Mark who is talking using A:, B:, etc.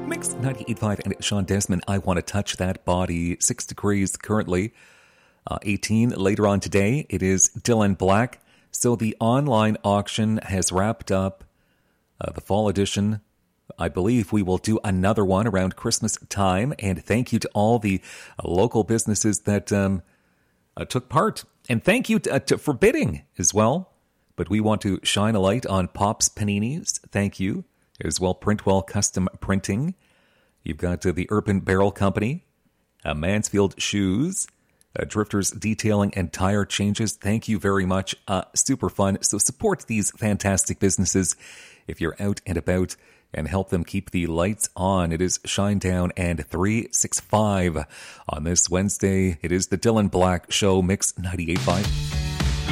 A: Mix 98.5 and Sean Desmond, I Want to Touch That Body. 6 degrees currently, 18 later on today. It is Dylan Black. So the online auction has wrapped up, the fall edition. I believe we will do another one around Christmas time. And thank you to all the local businesses that took part. And thank you for bidding as well. But we want to shine a light on Pop's Paninis. Thank you. As well, Printwell Custom Printing. You've got the Urban Barrel Company, Mansfield Shoes, Drifters Detailing and Tire Changes. Thank you very much. Super fun. So support these fantastic businesses if you're out and about and help them keep the lights on. It is Shinedown and 365 on this Wednesday. It is the Dylan Black Show, Mix 98.5.